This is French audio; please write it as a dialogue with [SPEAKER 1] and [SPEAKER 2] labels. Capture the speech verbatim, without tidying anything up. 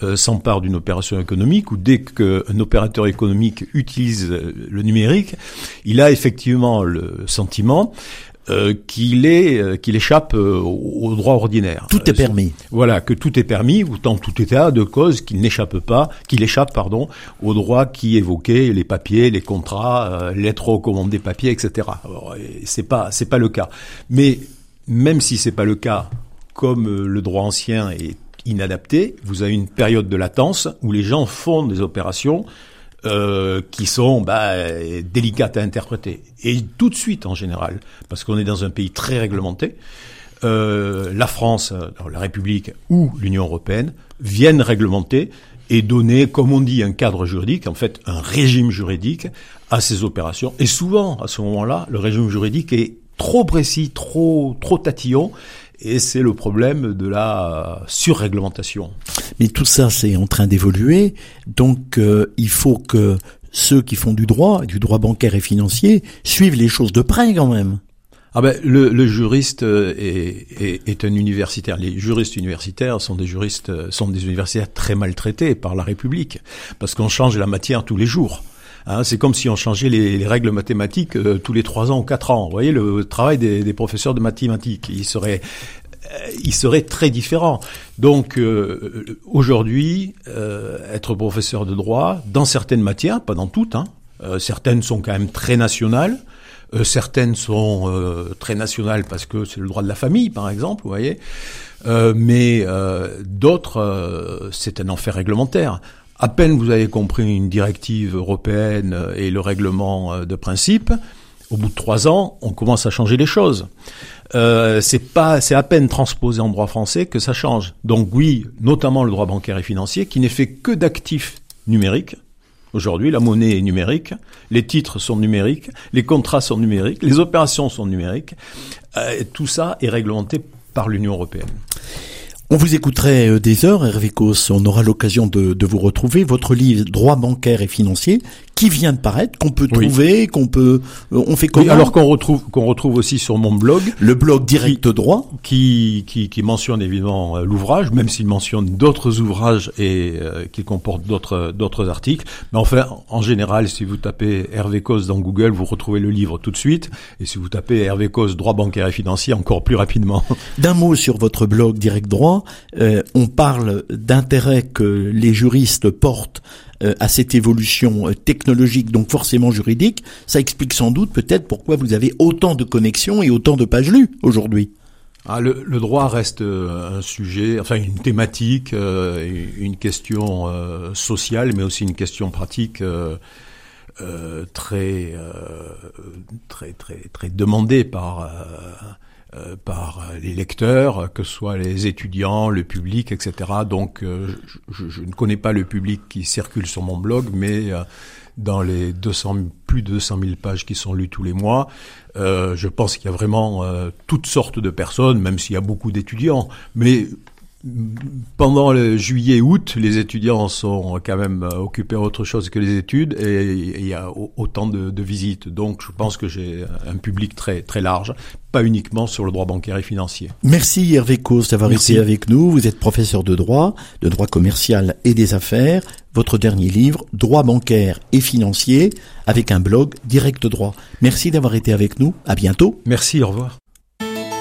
[SPEAKER 1] euh, s'empare d'une opération économique, ou dès qu'un opérateur économique utilise le numérique, il a effectivement le sentiment Euh, qu'il est, euh, qu'il échappe euh, au, au droit ordinaire.
[SPEAKER 2] Tout est permis.
[SPEAKER 1] Euh, voilà, que tout est permis, autant tout état de cause qu'il n'échappe pas, qu'il échappe, pardon, au droit qui évoquait les papiers, les contrats, euh, lettres recommandées papier, et cetera. Alors, c'est pas, c'est pas le cas. Mais même si c'est pas le cas, comme euh, le droit ancien est inadapté, vous avez une période de latence où les gens font des opérations Euh, qui sont bah, délicates à interpréter. Et tout de suite, en général, parce qu'on est dans un pays très réglementé, euh, la France, la République ou l'Union européenne viennent réglementer et donner, comme on dit, un cadre juridique, en fait, un régime juridique à ces opérations. Et souvent, à ce moment-là, le régime juridique est trop précis, trop, trop tatillon, et c'est le problème de la surréglementation.
[SPEAKER 2] Mais tout ça, c'est en train d'évoluer. Donc, euh, il faut que ceux qui font du droit, du droit bancaire et financier, suivent les choses de près quand même.
[SPEAKER 1] Ah ben, le, le juriste est, est, est un universitaire. Les juristes universitaires sont des juristes, sont des universitaires très maltraités par la République, parce qu'on change la matière tous les jours. Hein, c'est comme si on changeait les, les règles mathématiques euh, tous les trois ans ou quatre ans. Vous voyez, le travail des, des professeurs de mathématiques, il serait, euh, il serait très différent. Donc, euh, aujourd'hui, euh, être professeur de droit, dans certaines matières, pas dans toutes, hein, euh, certaines sont quand même très nationales, euh, certaines sont euh, très nationales parce que c'est le droit de la famille, par exemple, vous voyez, euh, mais euh, d'autres, euh, c'est un enfer réglementaire. À peine vous avez compris une directive européenne et le règlement de principe, au bout de trois ans, on commence à changer les choses. Euh, c'est pas, c'est à peine transposé en droit français que ça change. Donc oui, notamment le droit bancaire et financier, qui n'est fait que d'actifs numériques. Aujourd'hui, la monnaie est numérique, les titres sont numériques, les contrats sont numériques, les opérations sont numériques. Euh, et tout ça est réglementé par l'Union européenne.
[SPEAKER 2] On vous écouterait des heures, Hervé Causse, on aura l'occasion de, de vous retrouver. Votre livre « Droit bancaire et financier » qui vient de paraître, qu'on peut
[SPEAKER 1] oui.
[SPEAKER 2] trouver, qu'on peut... On fait comment ?
[SPEAKER 1] Oui, alors qu'on retrouve, qu'on retrouve aussi sur mon blog.
[SPEAKER 2] Le blog Direct
[SPEAKER 1] qui,
[SPEAKER 2] Droit.
[SPEAKER 1] Qui, qui, qui mentionne évidemment l'ouvrage, même s'il mentionne d'autres ouvrages et euh, qui comporte d'autres, d'autres articles. Mais enfin, en général, si vous tapez Hervé Causse dans Google, vous retrouvez le livre tout de suite. Et si vous tapez Hervé Causse Droit bancaire et financier, encore plus rapidement.
[SPEAKER 2] D'un mot sur votre blog Direct Droit, euh, on parle d'intérêt que les juristes portent à cette évolution technologique, donc forcément juridique. Ça explique sans doute peut-être pourquoi vous avez autant de connexions et autant de pages lues aujourd'hui.
[SPEAKER 1] Ah, le, le droit reste un sujet, enfin une thématique, euh, une question euh, sociale, mais aussi une question pratique euh, euh, très, euh, très, très, très demandée par... Euh, Euh, par les lecteurs, que ce soit les étudiants, le public, et cetera. Donc, euh, je, je ne connais pas le public qui circule sur mon blog, mais euh, dans les deux cents, plus de deux cent mille pages qui sont lues tous les mois, euh, je pense qu'il y a vraiment euh, toutes sortes de personnes, même s'il y a beaucoup d'étudiants. Mais pendant le juillet-août, les étudiants sont quand même occupés à autre chose que les études et il y a autant de, de visites. Donc, je pense que j'ai un public très très large, pas uniquement sur le droit bancaire et financier.
[SPEAKER 2] Merci Hervé Causse d'avoir
[SPEAKER 1] Merci.
[SPEAKER 2] été avec nous. Vous êtes professeur de droit, de droit commercial et des affaires. Votre dernier livre, Droit bancaire et financier, avec un blog Direct Droit. Merci d'avoir été avec nous. À bientôt.
[SPEAKER 1] Merci, au revoir.